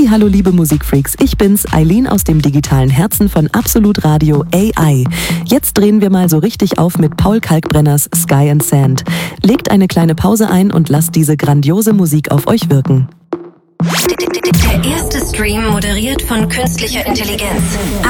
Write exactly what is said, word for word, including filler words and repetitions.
Hallihallo liebe Musikfreaks, ich bin's, Eileen aus dem digitalen Herzen von Absolut Radio A I. Jetzt drehen wir mal so richtig auf mit Paul Kalkbrenners Sky and Sand. Legt eine kleine Pause ein und lasst diese grandiose Musik auf euch wirken. Der erste Stream moderiert von künstlicher Intelligenz.